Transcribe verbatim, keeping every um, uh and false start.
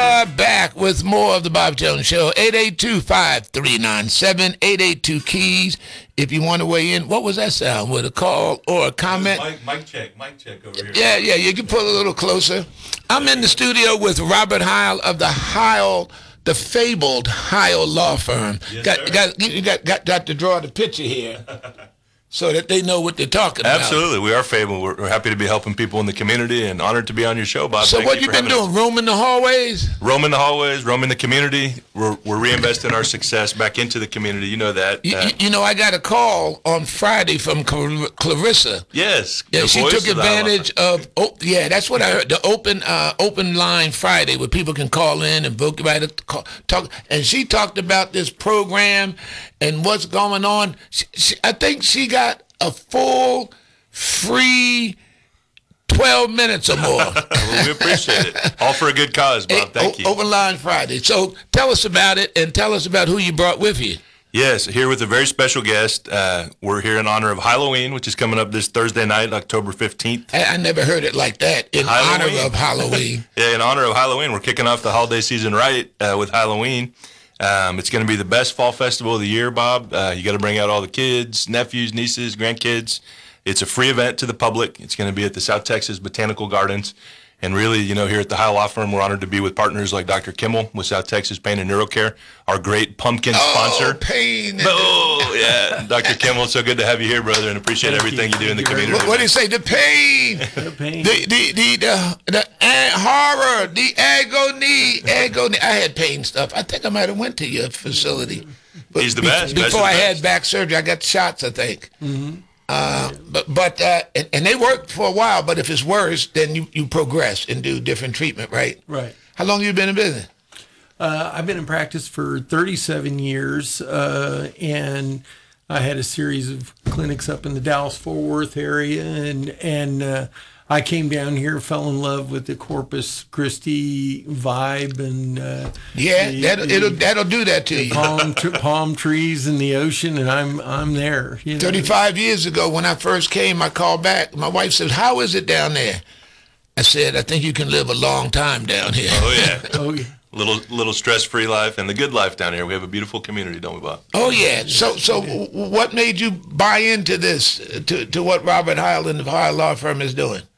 are back with more of the Bob Jones Show. eight eight two, five three nine seven, eight eight two keys. If you want to weigh in, what was that sound? With a call or a comment? Mic, mic check, mic check over here. Yeah, yeah, you can pull a little closer. I'm in the studio with Robert Heil of the Heil, the fabled Heil Law Firm. Yes, got, sir. got, you got, got, got to draw the picture here so that they know what they're talking about. Absolutely, we are fabled. We're, we're happy to be helping people in the community and honored to be on your show, Bob. So Thank what you you for been having doing? Roaming the hallways? us. Roaming the hallways, roaming the community. We're, we're reinvesting our success back into the community. You know that. You, Uh, you know, I got a call on Friday from Clar- Clarissa. yes. Yeah, the she voice took of the Heil Law advantage of. Oh, yeah, that's what I heard. The open, uh, open line Friday, where people can call in and book right at the call, talk. And she talked about this program and what's going on. She, she, I think she got a full, free twelve minutes or more. Well, we appreciate it. All for a good cause, Bob. Thank you. Open line Friday. So tell us about it and tell us about who you brought with you. Yes, here with a very special guest. Uh, we're here in honor of Halloween, which is coming up this Thursday night, October fifteenth. I, I never heard it like that. In Halloween. honor of Halloween. Yeah, in honor of Halloween, we're kicking off the holiday season right uh, with Halloween. Um, it's going to be the best fall festival of the year, Bob. Uh, you got to bring out all the kids, nephews, nieces, grandkids. It's a free event to the public. It's going to be at the South Texas Botanical Gardens. And really, you know, here at the Heil Law Firm, we're honored to be with partners like Doctor Kimmel with South Texas Pain and Neurocare, our great pumpkin Oh, sponsor. pain. Oh, yeah. Doctor Kimmel, it's so good to have you here, brother, and appreciate Thank everything you. you do in the Thank you very community. What, what do you say? The pain. The pain. The the the the, the uh, horror, the agony, agony. I had pain stuff. I think I might have went to your facility. But He's the best. Before Best of the I had best. back surgery, I got shots. I think. Mm-hmm. Uh, but but uh, and, and they work for a while. But if it's worse, then you, you progress and do different treatment, right? Right. How long you been in business? Uh, I've been in practice for thirty-seven years, uh, and I had a series of clinics up in the Dallas-Fort Worth area, and and uh, I came down here, fell in love with the Corpus Christi vibe, and uh, Yeah, the- that'll the it'll that'll do that to you. palm tr- palm trees and the ocean, and I'm I'm there. You know? thirty-five years ago, when I first came, I called back. My wife said, "How is it down there?" I said, "I think you can live a long time down here." Oh, yeah. Oh yeah. Little little stress-free life and the good life down here. We have a beautiful community, don't we, Bob? Oh yeah. So so what made you buy into this, to to what Robert Heil and the Heil Law Firm is doing?